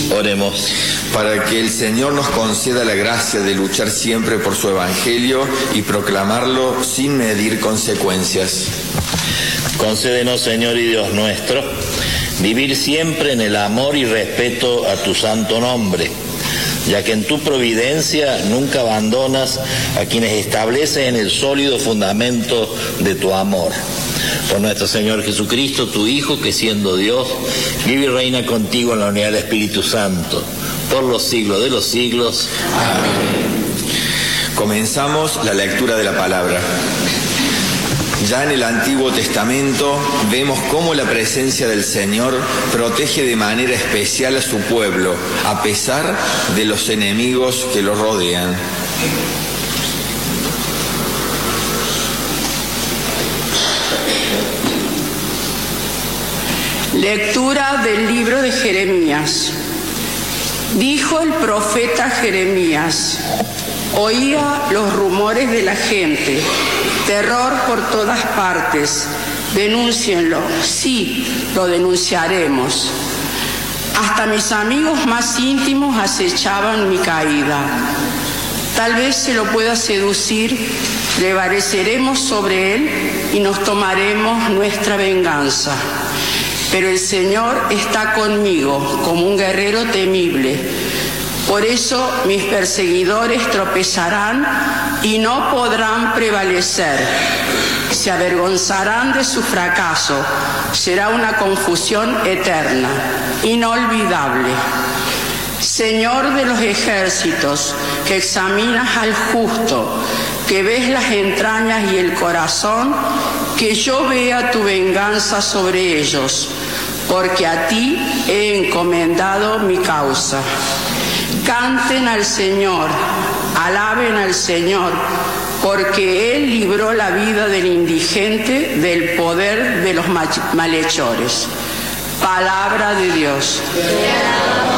Oremos. Para que el Señor nos conceda la gracia de luchar siempre por su Evangelio y proclamarlo sin medir consecuencias. Concédenos, Señor y Dios nuestro, vivir siempre en el amor y respeto a tu santo nombre, ya que en tu providencia nunca abandonas a quienes estableces en el sólido fundamento de tu amor. Por nuestro Señor Jesucristo, tu Hijo, que siendo Dios, vive y reina contigo en la unidad del Espíritu Santo, por los siglos de los siglos. Amén. Comenzamos la lectura de la palabra. Ya en el Antiguo Testamento vemos cómo la presencia del Señor protege de manera especial a su pueblo, a pesar de los enemigos que lo rodean. Lectura del libro de Jeremías. Dijo el profeta Jeremías: oía los rumores de la gente, terror por todas partes. Denúncienlo, sí, lo denunciaremos. Hasta mis amigos más íntimos acechaban mi caída. Tal vez se lo pueda seducir, prevaleceremos sobre él y nos tomaremos nuestra venganza. Pero el Señor está conmigo como un guerrero temible. Por eso mis perseguidores tropezarán y no podrán prevalecer. Se avergonzarán de su fracaso. Será una confusión eterna, inolvidable. Señor de los ejércitos, que examinas al justo, que ves las entrañas y el corazón, que yo vea tu venganza sobre ellos, porque a ti he encomendado mi causa. Canten al Señor, alaben al Señor, porque Él libró la vida del indigente del poder de los malhechores. Palabra de Dios.